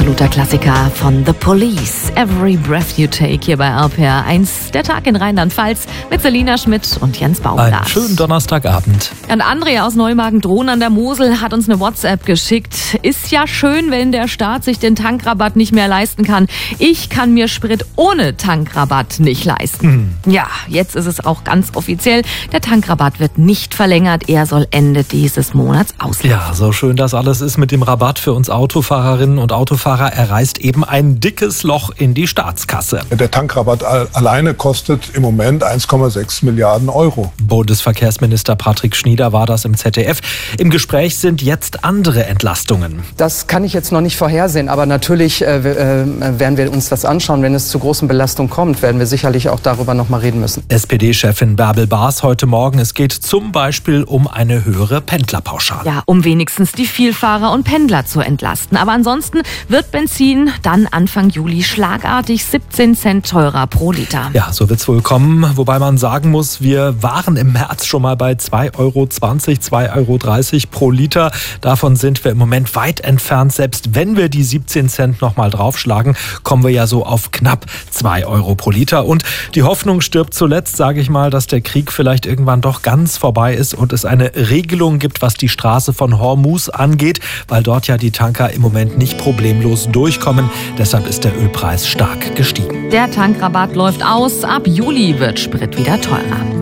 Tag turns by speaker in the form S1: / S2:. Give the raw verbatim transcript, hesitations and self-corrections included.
S1: absoluter Klassiker von The Police. Every Breath You Take hier bei R P R eins. Der Tag in Rheinland-Pfalz mit Selina Schmidt und Jens Baumgart.
S2: Einen schönen Donnerstagabend.
S1: Und Andrea aus Neumagen-Drohn an der Mosel hat uns eine WhatsApp geschickt. Ist ja schön, wenn der Staat sich den Tankrabatt nicht mehr leisten kann. Ich kann mir Sprit ohne Tankrabatt nicht leisten. Mhm. Ja, jetzt ist es auch ganz offiziell. Der Tankrabatt wird nicht verlängert. Er soll Ende dieses Monats auslaufen.
S2: Ja, so schön das alles ist mit dem Rabatt für uns Autofahrerinnen und Autofahrer. Er reißt eben ein dickes Loch in die Staatskasse.
S3: Der Tankrabatt alleine kostet im Moment eins Komma sechs Milliarden Euro.
S2: Bundesverkehrsminister Patrick Schnieder war das im Z D F. Im Gespräch sind jetzt andere Entlastungen.
S4: Das kann ich jetzt noch nicht vorhersehen, aber natürlich äh, äh, werden wir uns das anschauen. Wenn es zu großen Belastungen kommt, werden wir sicherlich auch darüber noch mal reden müssen.
S2: S P D-Chefin Bärbel Baas heute Morgen. Es geht zum Beispiel um eine höhere Pendlerpauschale.
S1: Ja, um wenigstens die Vielfahrer und Pendler zu entlasten. Aber ansonsten wird Benzin dann Anfang Juli schlagartig siebzehn Cent teurer pro Liter.
S2: Ja, so wird's wohl kommen. Wobei man sagen muss, wir waren im März schon mal bei zwei Euro zwanzig, zwei Euro dreißig pro Liter. Davon sind wir im Moment weit entfernt. Selbst wenn wir die siebzehn Cent noch mal draufschlagen, kommen wir ja so auf knapp zwei Euro pro Liter. Und die Hoffnung stirbt zuletzt, sage ich mal, dass der Krieg vielleicht irgendwann doch ganz vorbei ist und es eine Regelung gibt, was die Straße von Hormuz angeht, weil dort ja die Tanker im Moment nicht problemlos durchkommen. Deshalb ist der Ölpreis stark gestiegen.
S1: Der Tankrabatt läuft aus. Ab Juli wird Sprit wieder teurer.